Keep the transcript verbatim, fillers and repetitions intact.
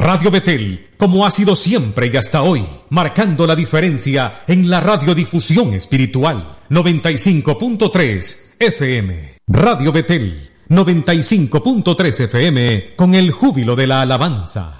Radio Betel, como ha sido siempre y hasta hoy, marcando la diferencia en la radiodifusión espiritual. noventa y cinco punto tres F M. Radio Betel, noventa y cinco punto tres F M, con el júbilo de la alabanza.